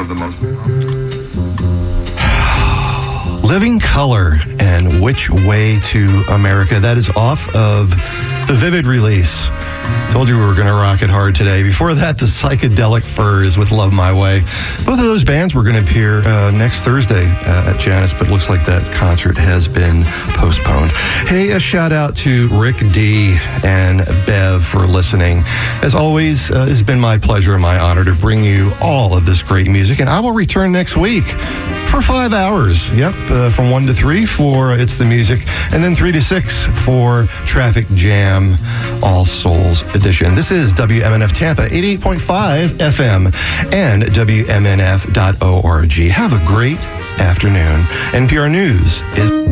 of the most... Living Color and Which Way to America. That is off of the Vivid release. Told you we were going to rock it hard today. Before that, the Psychedelic Furs with Love My Way. Both of those bands were going to appear next Thursday at Janus, but looks like that concert has been postponed. Hey, a shout out to Rick D and Bev for listening. As always, it's been my pleasure and my honor to bring you all of this great music, and I will return next week for 5 hours. Yep, from 1 to 3 for It's the Music, and then 3 to 6 for Traffic Jam All Souls Edition. This is WMNF Tampa, 88.5 FM and WMNF.org. Have a great afternoon. NPR News is...